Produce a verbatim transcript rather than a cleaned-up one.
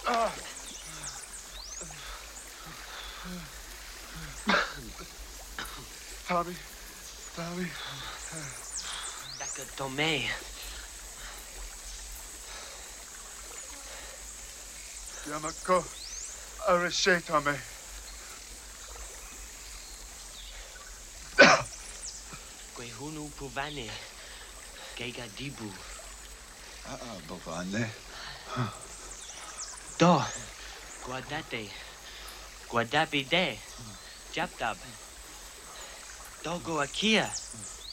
Tommy, Tommy. D'accord, Tomé. Yamako, arraché, Tommy. Kwehunu Puvane. Gega Dibu. Ah, Bovane. Do. Guardate. Guardapide. Japtab. Dogo Akia.